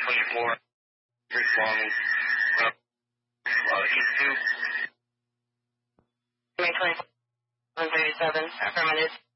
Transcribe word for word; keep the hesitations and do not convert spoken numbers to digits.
twenty-four, responding. Uh, East two. May twenty-four, one thirty-seven, affirmative.